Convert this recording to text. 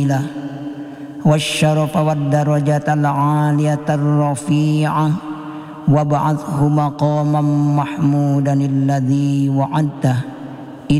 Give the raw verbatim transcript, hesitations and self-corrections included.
والشرف والدرجة العالية الرفيعة وابعثه مقاما محمودا الذي وعدته